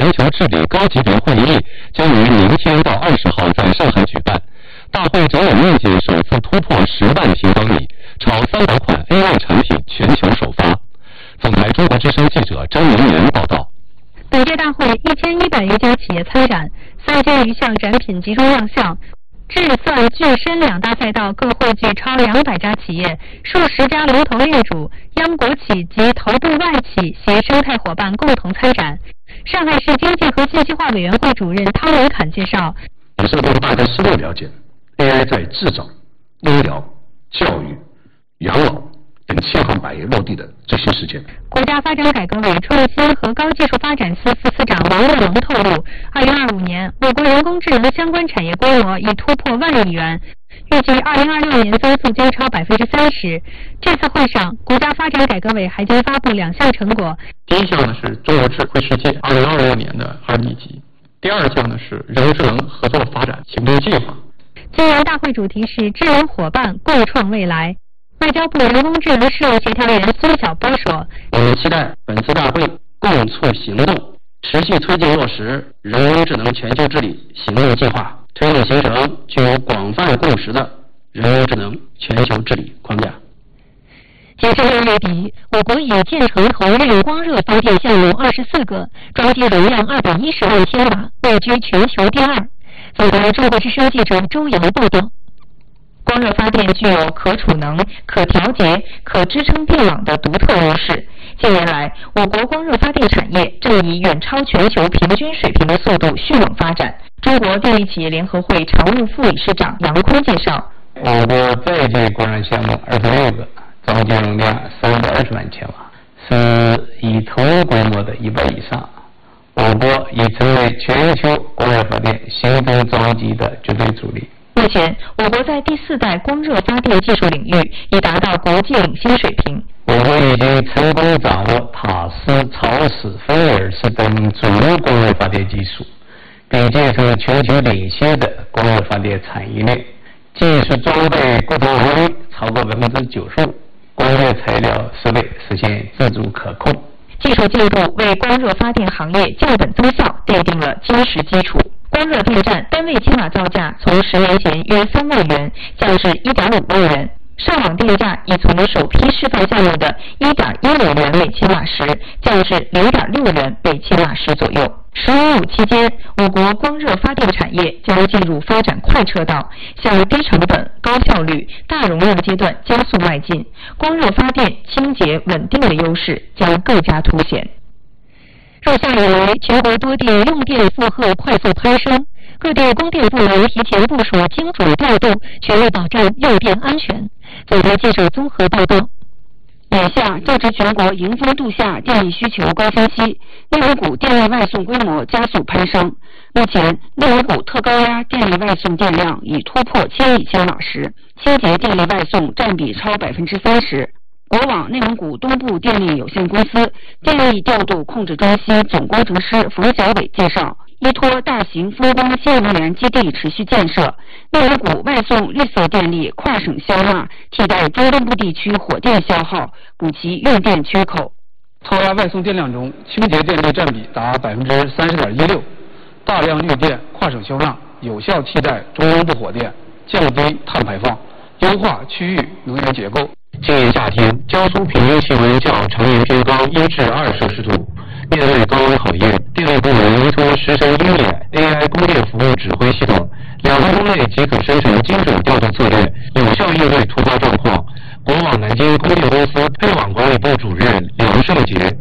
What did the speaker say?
全球治理高级别会议将于明天到20号在上海举办。大会展览面积首次突破10万平方米，超300款 AI 产品全球首发。总台中国之声记者张明年报道。 本届大会1100余家企业参展，3000余项展品集中亮相。智算具深两大赛道各汇聚超200家企业，数十家龙头业主、央国企及头部外企携生态伙伴共同参展。上海市经济和信息化委员会主任汤文侃介绍， 我是让大家深入了解 AI 在制造、医疗、教育、养老等7项百业落地的这些实践。 国家发展改革委创新和高技术发展司副司长王乐龙透露，2025年我国人工智能相关产业规模已突破10000亿元，预计2026年增速将超30%。这次会上，国家发展改革委还将发布2项成果。 第一项呢是中国智慧世界2026年的2D级，第二项呢是人工智能合作发展行动计划。 今年大会主题是智能伙伴共创未来。外交部人工智能事务协调员孙晓波说， 我们期待本次大会共促行动，持续推进落实人工智能全球治理行动计划，推动形成具有广泛共识的人工智能全球治理框架。 截至6月底，我国已建成投运光热发电项目24个，装机容量210万千瓦，位居全球第2。总台中国之声记者周阳报道。光热发电具有可储能、可调节、可支撑电网的独特优势。近年来，我国光热发电产业正以远超全球平均水平的速度迅猛发展。中国电力企业联合会常务副理事长杨坤介绍， 我国在建光热项目26个，总建容量320万千瓦，是已投入规模的1倍以上。我国已成为全球光热发电新增装机的绝对主力。 目前，我国在第4代光热发电技术领域已达到国际领先水平。 我国已经成功掌握塔斯、超视、芬威尔斯等主流光热发电技术，并建成全球领先的光热发电产业链，技术装备国土能力超过95%，光热材料设备实现自主可控。 技术进步为光热发电行业降本增效奠定了坚实基础。光热电站单位千瓦造价从10年前约3万元降至1.5万元，上网电价已从首批示范项目的1.15元每千瓦时降至0.6元每千瓦时左右。“15+5”期间，我国光热发电产业将进入发展快车道，向低成本、高效率、大容量阶段加速迈进。光热发电清洁稳定的优势将更加凸显。入夏以来，全国多地用电负荷快速攀升，各地供电部门提前部署精准调度，全力保障用电安全。总台记者综合报道。眼下正值全国迎风度夏电力需求高峰期，内蒙古电力外送规模加速攀升。目前，内蒙古特高压电力外送电量已突破1000亿千瓦时，清洁电力外送占比超30%。国网内蒙古东部电力有限公司电力调度控制中心总工程师冯小伟介绍，依托大型风光新能源基地持续建设，内蒙古外送绿色电力跨省消纳，替代中东部地区火电消耗，补齐用电缺口。 超压外送电量中，清洁电力占比达30.16%，大量绿电跨省消纳，有效替代中东部火电，降低碳排放，优化区域能源结构。 今年夏天，江苏平均气温较常年偏高1至2摄氏度。面对高温考验，电力部门依托实时鹰眼 AI 供电服务指挥系统，2分钟内即可生成精准调度策略，有效应对突发状况。国网南京供电公司配网管理部主任梁胜杰